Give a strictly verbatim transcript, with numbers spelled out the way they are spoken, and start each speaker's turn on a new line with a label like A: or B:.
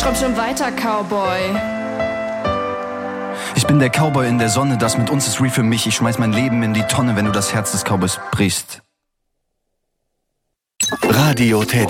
A: Träum schon weiter, Cowboy.
B: Ich bin der Cowboy in der Sonne, das mit uns ist real für mich. Ich schmeiß mein Leben in die Tonne, wenn du das Herz des Cowboys brichst.
C: Radio Täter.